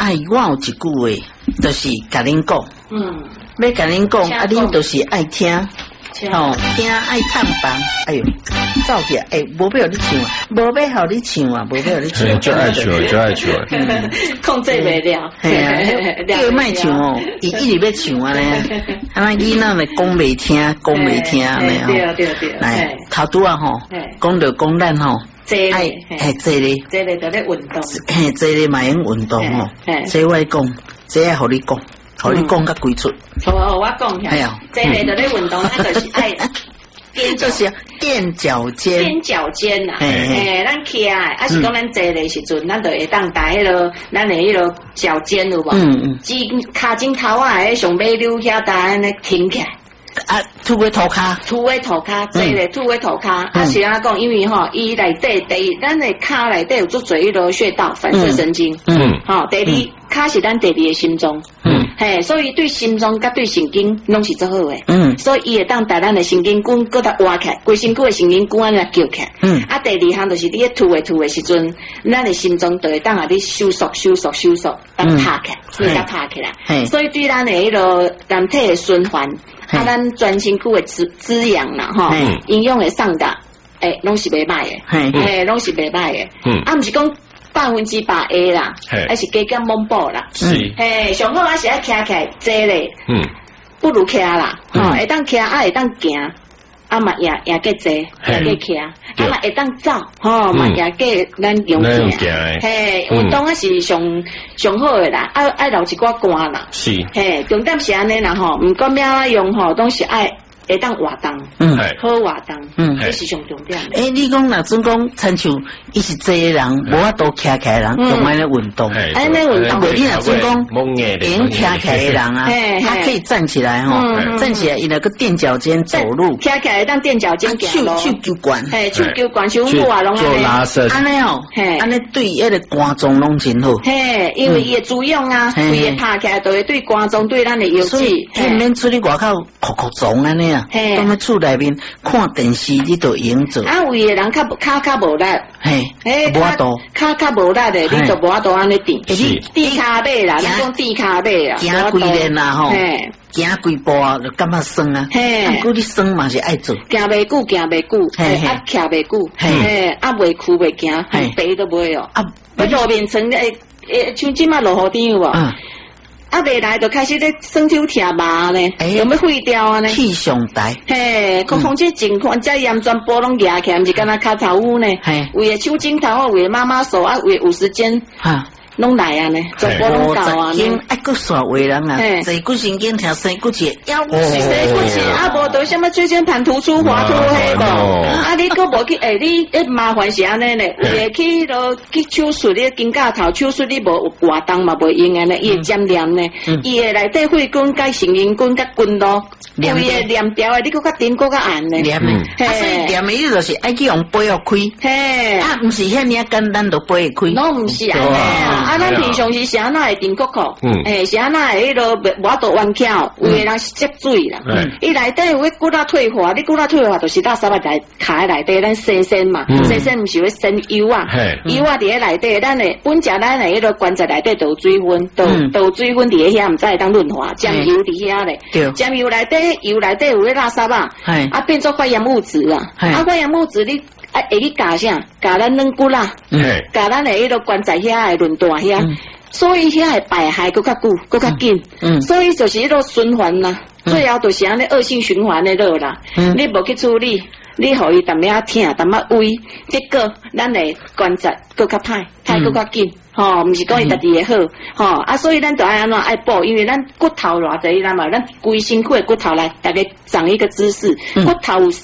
我有一句话，就是甲恁讲，要甲恁讲，啊，恁就是爱听。哦，听爱探房，哎呦，走起来，无要你唱啊，无要互你唱啊，无要你唱， 就爱唱，就爱唱， 控制袂了， 系啊，叫卖唱哦，伊一直要唱啊咧，啊，囡仔咪讲袂听，讲袂听咧吼， 对， 来头拄啊吼，讲着讲咱吼， 坐咧， 坐咧， 坐咧就咧运动， 嘿，坐咧嘛用运动吼，这我讲，这爱互你讲。互你讲甲几出？ 我讲下， 哎呀， 这个就咧运动，那就是爱就是踮脚尖， 踮脚尖呐，咱起来，还是讲咱坐的时阵，咱就会当打迄落，咱的迄落脚尖有无？脚尖头啊，迄上尾溜遐搭安尼挺起来。 啊，凸位涂骹， 坐咧涂骹，啊是安讲，因为吼，伊内底咱的骹内底有足侪迄落穴道、反射神经，吼，第二骹是咱第二个心脏，嘿，所以对心脏甲对神经拢是足好诶，所以伊会当带咱的神经管搁搭挖起来，规身躯的神经管安尼叫起来，啊，第二项就是你咧吐的时阵，咱的心脏就会当啊你收缩，当拍起来，所以甲拍起来，所以对咱的迄落人体的循环。啊，咱全身躯的滋养啦，吼，营养会上达，拢是袂歹的，拢是袂歹的，啊，毋是讲100%啦，还是加减猛补啦， 是， 上好还是爱徛起来坐咧，不如徛啦，吼，会当徛，会当行。啊嘛也个坐，也个徛，啊嘛会当走，吼嘛也个咱用行，嘿，运动啊是上好诶啦，爱留一寡汗啦，是，嘿，重点是安尼啦吼，毋管要用吼，拢是爱会当活动，好活动，这是上重点。 你讲若准讲，亲像伊是坐诶人，无法度徛起来人，用安尼运动， 安尼运动， 你若准讲，连徛起来诶人啊，他可以站起来吼，站起来伊那个踮脚尖走路， 徛起来当踮脚尖行路， 手球管， 手球管，手骨啊，拢做拉伸， 安尼哦，安尼对迄个肝脏拢真好， 嘿，因为伊会滋养啊，伊会拍起来，就会对肝脏对咱的油脂， 免出去外口哭哭撞安尼啊，当在厝内面看电视，你都用做。 啊，有的人脚无力， 无法度， 脚无力的，你就无法度安尼垫，垫骹尾啦，你讲垫骹尾啊， 行几年啦吼，行几步啊，就感觉酸啊，啊，过你酸嘛是爱做， 行袂久，啊，徛袂久，啊，袂屈袂行，肥都袂哦，啊，路面层像即马落雨天有无？啊，未来就开始咧酸痛疼麻呢，有要废掉啊呢？ 气上台， 嘿，况且情况遮严重，波拢压起来，毋是干那骹头乌呢？为个手指头啊，为妈妈手啊，为有时间哈。拢来啊呢，做波拢到啊呢， 爱个耍话人啊，坐骨神经听生骨节， 腰骨节啊，无到什么椎间盘突出、滑突迄个，啊你个无去你麻烦是安尼咧，为去咯去手术咧肩胛头手术你无活动嘛，无用安尼，伊会粘连呢，伊会内底血管甲神经管甲筋络，伊会连条的，你搁较顶搁较硬呢， 连的，所以连的你就是爱去用背要开，嘿，啊毋是遐尔简单就背会开， 拢毋是安尼啊。啊，咱平常时是安那会顶壳壳，是安那会迄落无法度弯翘，有的人是积水啦。伊内底有迄骨仔退化，你骨仔退化就是垃圾来卡喺内底，咱生鲜嘛，生鲜毋是会生油啊，油啊伫喺内底，咱的本食咱的迄落关节内底都有水分，都有水分伫喺遐，毋知会当润滑，沾油伫遐咧，沾油内底油内底有迄垃圾啊，啊变做发炎物质啊，啊发炎物质你。啊，会去夹啥？夹咱软骨啦，夹咱的迄个关节遐的韧带遐，所以遐的排害搁较久，搁较紧，所以就是迄个循环啦，最后就是安尼恶性循环的落啦，你无去处理，你互伊淡仔疼，淡仔胃，结果咱的关节搁较歹，歹搁较紧。吼，毋是讲伊家己会好，吼啊，所以咱就爱安怎爱补，因为咱骨头偌济，咱嘛，咱规身躯的骨头来，大家长一个姿势，骨头有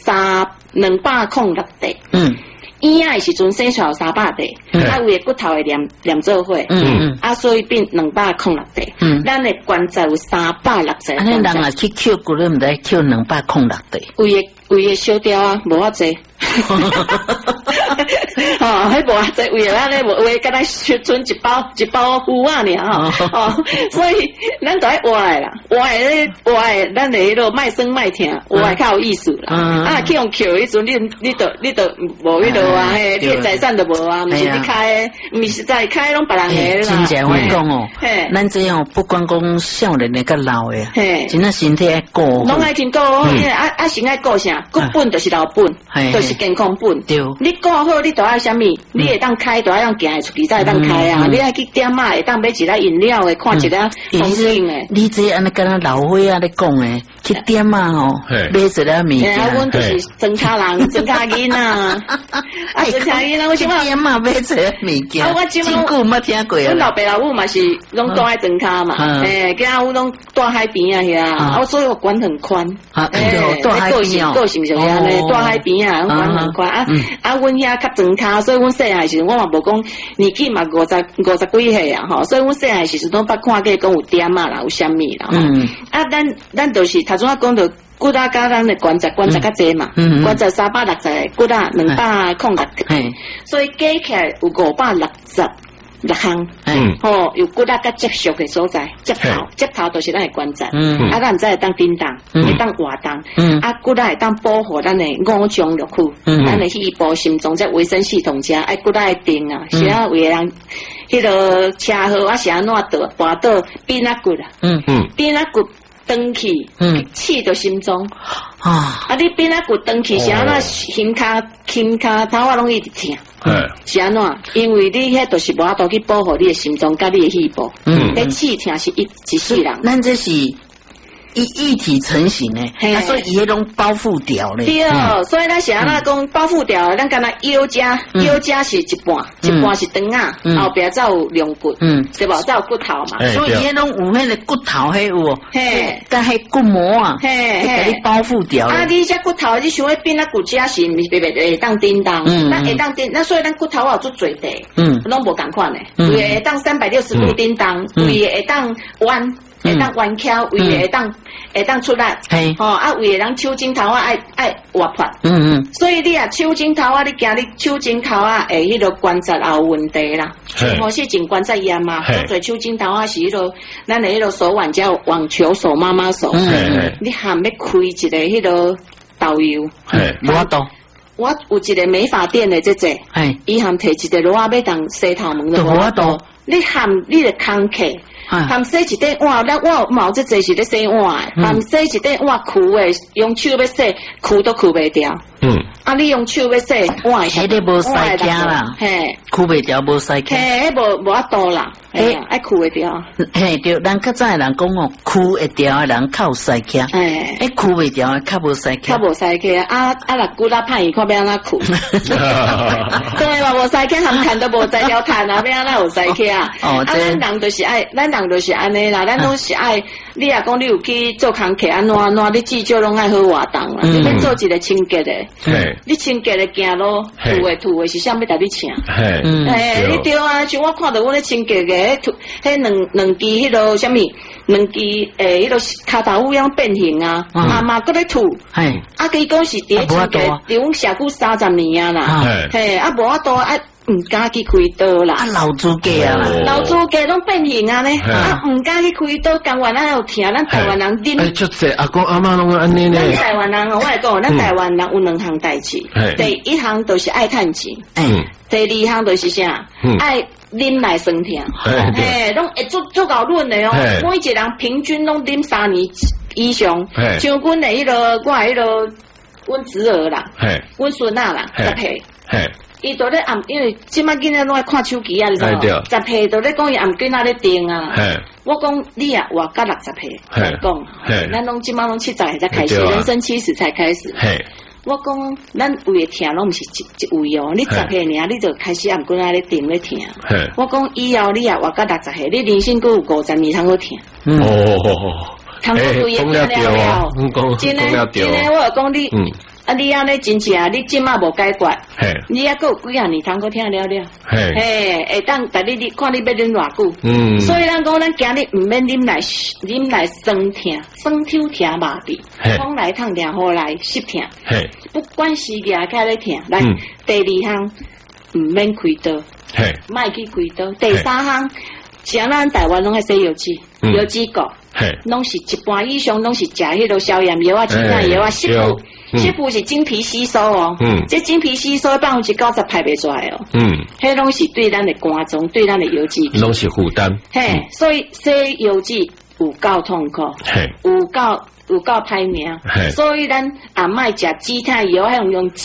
206块，婴仔的时阵生出来有300块，啊，有的骨头会连做伙，啊，所以变206块，咱的关节有360。 安尼人啊去捡骨咧，毋知捡206块， 为的烧掉啊，无法济。 哦，迄无啊，这为了咱咧无话，敢若剩一包糊啊尔吼，哦，所以咱都爱活的啦，活的，咱咧迄落卖生卖疼，活的较有意思啦。啊，去用扣迄阵，你都无迄落啊，嘿，你的财产都无啊，毋是你开，毋是在开拢别人的啦。 真正我讲哦，咱这样不光讲少年的甲老的，真正身体爱顾， 拢爱听顾，啊先爱顾啥？顾本就是老本，就是健康本。对，你顾好，你都爱啥物？你会当开，都爱当行出去才会当开啊！你爱去点啊，会当买一个饮料的，看一个风景的。 你这安尼跟咱老伙仔咧讲诶，去点啊吼，买一个物件。 啊，阮就是装卡人，装卡囡啊，啊，装卡囡啊，我去点啊买一个物件。啊， 我真久冇听过啊。 阮老爸老母嘛是拢住爱装卡嘛，跟阿母拢住海边啊遐，啊，所以我管很宽。 住海边哦， 个性就是安尼，住海边啊，管很宽啊。啊，阮遐较装卡，所以阮细汉时阵我嘛无讲年纪嘛50几岁啊，吼，所以阮细汉时阵都捌看过讲有点啊啦，有啥物啦，啊，咱就是头先我讲到骨仔甲咱的关节较济嘛，关节360个，骨仔206个，所以加起来有566项，有骨仔甲接触的所在，接头就是咱的关节，啊，咱毋知会当叮当，会当活动，啊，骨仔会当保护咱的五脏六腑，咱的肺部、心脏这维生系统遮，爱骨仔会定啊，是啊，有的人迄个车祸啊，是安怎跋倒变啊骨啦，变啊骨。登去，刺到心脏啊！你变啊骨登去，是安怎心骹头啊，拢一直疼。是安怎？因为你迄就是无法度去保护你的心脏甲你的肺部。迄刺疼是一世人。 咱这是一体成型诶，所以伊迄种包覆掉咧。 对，所以咱是安怎讲包覆掉？咱敢若腰夹是一半是长啊，后壁才有龙骨，对无？才有骨头嘛。 所以伊迄种有迄个骨头迄有，但迄骨膜啊，给你包覆掉。 啊，你这骨头你想要变啊骨架是毋是会当叮当？咱会当叮，那所以咱骨头有做侪地，拢无共款诶。有诶会当360度叮当，有诶会当弯。会当弯翘，为会当出力，啊，为人手指头啊爱活泼，所以你啊手指头啊，你惊你手指头啊，迄个关节也有问题啦，或是颈关节炎嘛，做手指头啊是迄个咱的迄个手腕叫网球手、妈妈手，你含要开一个迄个导游， 无法度。 我有一个美发店的这个，伊含摕一个螺仔要当洗头毛的，无法度。你含你的空客。含洗一顶碗，我毛这侪是咧洗碗的，含洗一顶碗枯的，用手要洗，枯都枯袂掉。啊，你用手要洗碗， 迄个无洗起啦，枯袂掉无洗起， 无法度啦，爱枯会掉。 对，咱较早的人讲哦，枯会掉的人较有洗起，枯袂掉的较无洗起， 较无洗起啊！若骨仔歹伊看要安怎枯？对嘛，无洗起含痰都无材料痰啊，要安怎有洗起啊？咱人就是爱，咱人就是安尼啦，咱拢是爱。你若讲你有去做工课安怎，你至少拢爱好活动啦。你要做一个清洁的，你清洁的行路，吐的是啥要甲你请？你对啊，像我看到阮咧清洁的，迄两支迄落啥物，两支迄落骹头乌样变形啊，阿妈搁咧吐，啊，伊讲是伫清洁，伫阮社区30年啊啦，啊无法度啊。唔敢去开刀啦， 啊老猪家啊， 老猪家拢变形啊呢，啊唔敢去开刀，甘愿咱有听，咱台湾人啉。 就这阿公阿妈拢安尼呢。 咱台湾人，我来讲，咱台湾人有2项代志，第一项就是爱趁钱，第二项就是啥，爱啉来生疼，拢会做搞论的哦，每一个人平均拢啉3年以上，像阮的迄个，我迄个，阮侄儿啦，阮孙仔啦，10岁。伊都咧暗，因为即摆囡仔拢爱看手机啊，你知道？10岁都咧讲伊暗囡仔咧定啊。我讲你啊，活到60岁来讲，咱拢即摆拢70岁才开始，人生70才开始。我讲咱胃疼拢毋是一胃哦，你10岁尔，你就开始暗囡仔咧定咧疼。我讲以后你啊活到60岁，你人生佫有50年通好疼。通好对的了，真诶，我讲你。啊！你安尼真正，你即马无解决，你还佫有几啊年通佫听了了，会当，但你看你要啉偌久，所以咱讲咱今日毋免啉来酸疼，酸抽疼麻痹，风来烫疼，雨来湿疼，不管时间开咧疼。来，第2项， 唔免开刀，卖去开刀。第三项，像咱台湾拢系洗药剂，药剂股，拢是一半以上拢是食迄个消炎药啊、其他药啊，湿布是经皮吸收哦，这经皮吸收90%排袂出来哦，迄拢是对咱的肝脏、对咱的药剂， 拢是负担， 所以洗药剂有够痛苦，有够歹命，所以咱也卖食止痛药，用